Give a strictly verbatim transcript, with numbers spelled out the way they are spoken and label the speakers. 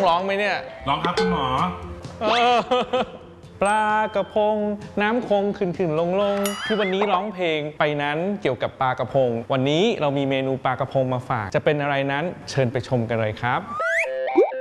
Speaker 1: ต้องร้องไหมเนี่ย
Speaker 2: ร้องครับคุณหมอ
Speaker 1: ปลากระพงน้ำคงขึ้นขึ้นลงลงที่วันนี้ร้องเพลงไปนั้นเกี่ยวกับปลากระพงวันนี้เรามีเมนูปลากระพงมาฝากจะเป็นอะไรนั้นเชิญไปชมกันเลยครับ